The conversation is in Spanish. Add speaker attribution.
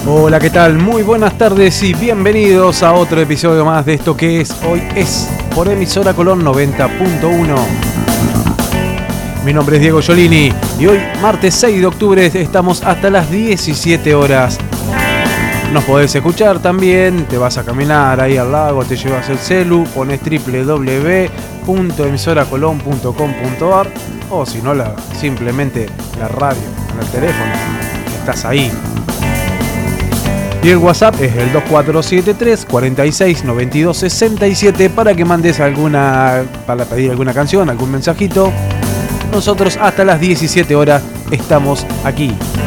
Speaker 1: Hola, ¿qué tal? Muy buenas tardes y bienvenidos a otro episodio más de esto que es Hoy Es por emisora Colón 90.1. Mi nombre es Diego Giolini y hoy, martes 6 de octubre, estamos hasta las 17 horas. Nos podés escuchar también, te vas a caminar ahí al lago, te llevas el celu, pones www.emisoracolon.com.ar o si no, simplemente la radio en el teléfono, estás ahí. Y el WhatsApp es el 2473 46 92 67 para que mandes para pedir alguna canción, algún mensajito. Nosotros hasta las 17 horas estamos aquí.